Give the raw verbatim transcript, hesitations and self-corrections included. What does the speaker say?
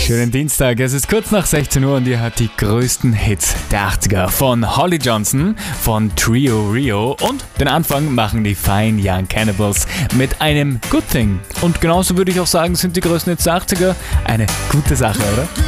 Schönen Dienstag, es ist kurz nach sechzehn Uhr und ihr hört die größten Hits der achtziger von Holly Johnson, von Trio Rio und den Anfang machen die Fine Young Cannibals mit einem Good Thing. Und genauso würde ich auch sagen, sind die größten Hits der achtziger eine gute Sache, oder?